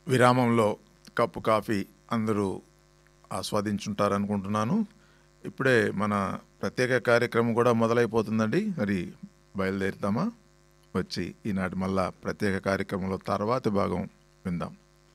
విరామంలో cup coffee అందరూ ఆస్వాదించుంటారనుకుంటున్నాను. ఇప్పుడే మన ప్రత్యేక కార్యక్రమం కూడా మొదలైపోతుందండి. మరి బయలుదేరుతామా? వచ్చి ఈనాటి మళ్ళా ప్రత్యేక కార్యక్రమంలో తర్వాతి భాగం విందాం.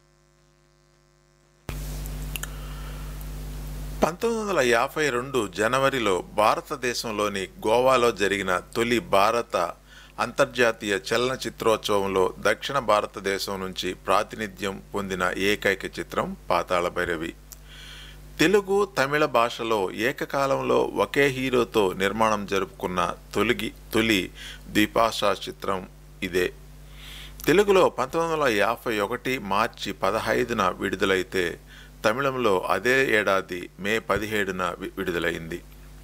1952 జనవరిలో భారతదేశంలోని గోవాలో జరిగిన తొలి భారత అంతర్జాతీయ చలనచిత్రోత్సవంలో దక్షిణ భారతదేశం నుంచి ప్రాతినిధ్యం పొందిన ఏకైక చిత్రం పాతాళ భైరవి. తెలుగు, తమిళ భాషలో ఏకకాలంలో ఒకే హీరోతో నిర్మాణం జరుపుకున్న తొలి ద్విభాషా చిత్రం ఇదే. తెలుగులో 1951 మార్చి 15న విడుదలైతే తమిళంలో అదే ఏడాది మే 17న విడుదలైంది.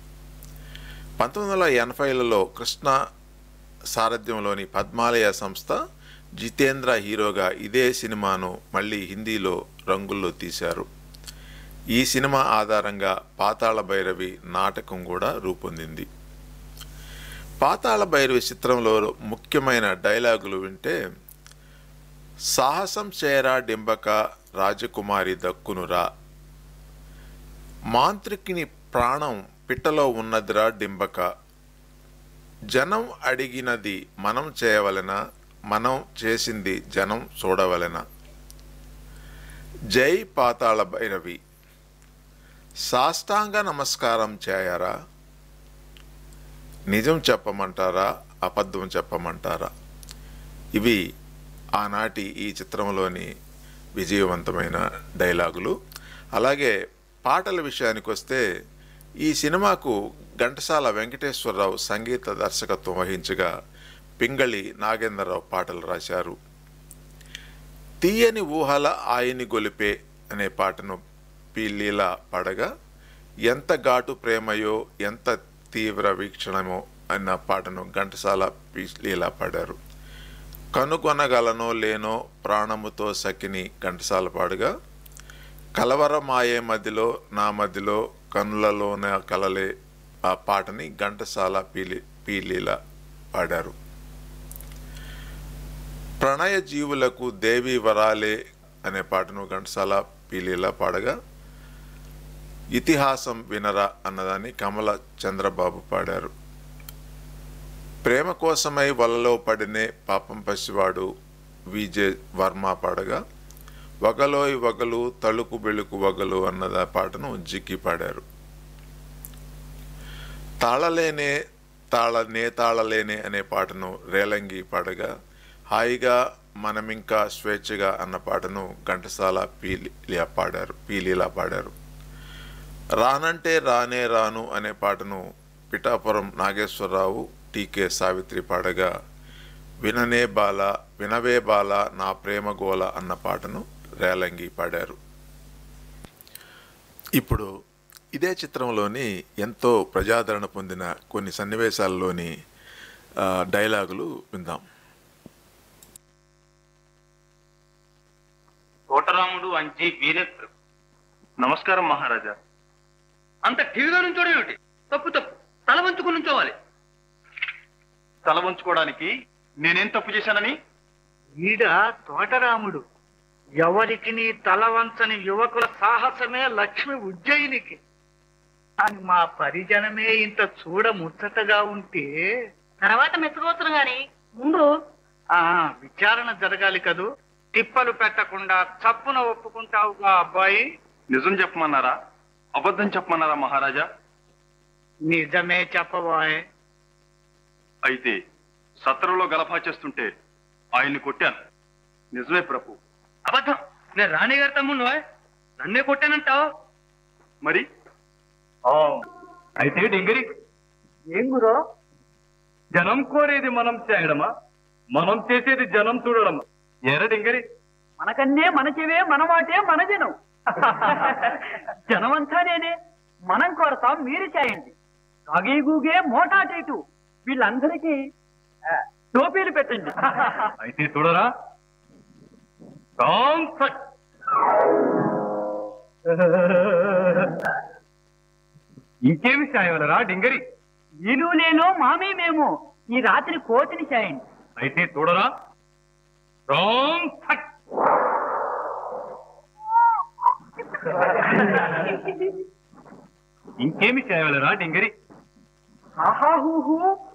1980లలో కృష్ణ సారథ్యంలోని పద్మాలయ సంస్థ జితేంద్ర హీరోగా ఇదే సినిమాను మళ్ళీ హిందీలో రంగుల్లో తీశారు. ఈ సినిమా ఆధారంగా పాతాళ భైరవి నాటకం కూడా రూపొందింది. పాతాళ భైరవి చిత్రంలో ముఖ్యమైన డైలాగులు వింటే, సాహసం చేరా డింబక రాజకుమారి దక్కునురా, మాంత్రికిని ప్రాణం పిట్టలో ఉన్నదిరా డింబక, జనం అడిగినది మనం చేయవలెనా, మనం చేసింది జనం చూడవలెనా, జై పాతాళ భైరవి, సాష్టాంగ నమస్కారం చేయరా, నిజం చెప్పమంటారా అబద్ధం చెప్పమంటారా. ఇవి ఆనాటి ఈ చిత్రంలోని విజయవంతమైన డైలాగులు. అలాగే పాటల విషయానికి వస్తే, ఈ సినిమాకు ఘంటసాల వెంకటేశ్వరరావు సంగీత దర్శకత్వం వహించగా పింగళి నాగేంద్రరావు పాటలు రాశారు. తీయని ఊహల ఆయని గొలిపే అనే పాటను పి లీలా పాడగా, ఎంత ఘాటు ప్రేమయో ఎంత తీవ్ర వీక్షణమో అన్న పాటను ఘంటసాల పి లీలా పాడారు. కనుగొనగలనో లేనో ప్రాణముతో సఖిని ఘంటసాల పాడగా, కలవరమాయే మదిలో నా మదిలో కనులలోన కలలే ఆ పాటని ఘంటసాల పి లీలా పాడారు. ప్రణయ జీవులకు దేవి వరాలే అనే పాటను ఘంటసాల పి లీలా పాడగా, ఇతిహాసం వినరా అన్నదాన్ని కమల చంద్రబాబు పాడారు. ప్రేమ కోసమై వలలో పడినే పాపం పసివాడు విజే వర్మ పాడగా, వగలోయ్ వగలు తళుకు బెళుకు వగలు అన్నద పాటను జిక్కి పాడారు. తాళలేనే అనే పాటను రేలంగి పాడగా, హాయిగా మనమింకా స్వేచ్ఛగా అన్న పాటను ఘంటసాల పి లీలా పాడారు. రానంటే రానే రాను అనే పాటను పిఠాపురం నాగేశ్వరరావు టీకే సావిత్రి పాడగా, వినవే బాల నా ప్రేమ గోల అన్న పాటను రేలంగి పాడారు. ఇప్పుడు ఇదే చిత్రంలోని ఎంతో ప్రజాదరణ పొందిన కొన్ని సన్నివేశాల్లోని డైలాగులు విందాం. కోటరాముడు అంచి వీరే. నమస్కారం మహారాజా. అంత టీవీగా నుంచోడం ఏమిటి? తప్పు తప్పు, తల వంచుకుని నుంచోవాలి. తల వంచుకోవడానికి నేనేం తప్పు చేశానని? ఈడ తోటరాముడు, ఎవరికి నీ తల వంచని యువకుల సాహసమే లక్ష్మి ఉజ్జయినికి అని మా పరిజనమే ఇంత చూడ ముచ్చటగా ఉంటే తర్వాత మెచ్చుకోవచ్చు గాని ముందు విచారణ జరగాలి కదూ. తిప్పలు పెట్టకుండా చప్పున ఒప్పుకుంటావుగా అబ్బాయి? నిజం చెప్పమన్నారా అబద్ధం చెప్పమన్నారా మహారాజా? నిజమే చెప్పబోయ్. అయితే సత్రంలో గలభా చేస్తుంటే ఆయన్ని కొట్టాను. నిజమే ప్రభు. అబద్ధం. నేను రాణి గారి తమ్ముడు, నన్నే కొట్టానంటావు మరి? అయితే డింగిరి, ఏం గురో? జనం కోరేది మనం చేయడమా, మనం చేసేది జనం చూడడమా? ఏరా డింగిరి, మనకన్నే మనకివే మనవాటే మన జనం. జనమంతా నేనే, మనం కోరతాం మీరు చేయండి. కాగి గూగే మోటా చేటు వీళ్ళందరికీ టోపీలు పెట్టండి. అయితే చూడరా. ఇంకేమి సాయవలరా డింగరి? వీలు నేను మామీ మేము ఈ రాత్రి కోతిని చేయండి. అయితే చూడరా. ఇంకేమి చేయగలరా డింగరి? ఆహాహూహు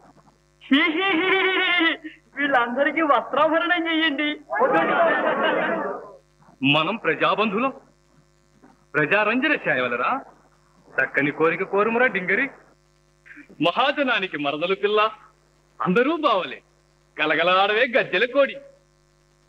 వీళ్ళందరికీ వస్త్రాభరణం చెయ్యండి. మనం ప్రజాబంధులం, ప్రజారంజన చేయవలరా? చక్కని కోరిక కోరుమురా డింగరి. మహాజనానికి మరదలు పిల్ల, అందరూ బావలే, గలగలాడవే గజ్జెల కోడి.